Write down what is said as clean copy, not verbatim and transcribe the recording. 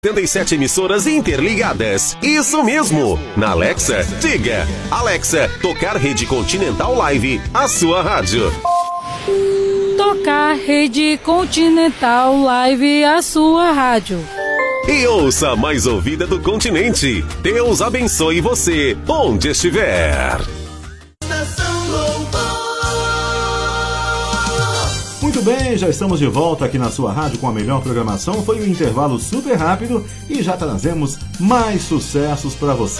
87 emissoras interligadas. Isso mesmo! Na Alexa, diga: Alexa, tocar Rede Continental Live, a sua rádio. Tocar Rede Continental Live, a sua rádio. E ouça a mais ouvida do continente. Deus abençoe você, onde estiver. Muito bem, já estamos de volta aqui na sua rádio com a melhor programação. Foi um intervalo super rápido e já trazemos mais sucessos para você.